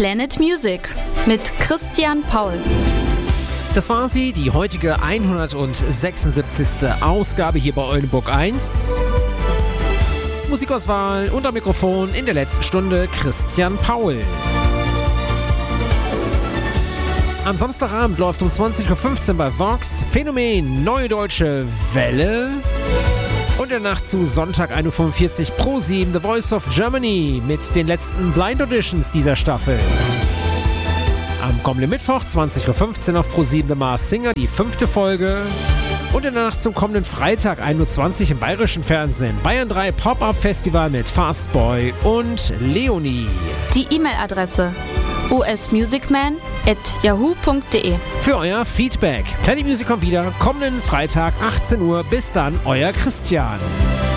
Planet Music mit Christian Paul. Das war sie, die heutige 176. Ausgabe hier bei Oldenburg 1. Musikauswahl und am Mikrofon in der letzten Stunde Christian Paul. Am Samstagabend läuft um 20.15 Uhr bei Vox Phänomen Neue Deutsche Welle. Und in der Nacht zu Sonntag 1.45 Uhr Pro7 The Voice of Germany mit den letzten Blind Auditions dieser Staffel. Am kommenden Mittwoch 20.15 Uhr auf Pro7 The Masked Singer, die 5. Folge. Und in der Nacht zum kommenden Freitag 1.20 Uhr im bayerischen Fernsehen Bayern 3 Pop-Up Festival mit Fastboy und Leonie. Die E-Mail-Adresse usmusicman@yahoo.de. Für euer Feedback. Planet Music kommt wieder kommenden Freitag 18 Uhr. Bis dann, euer Christian.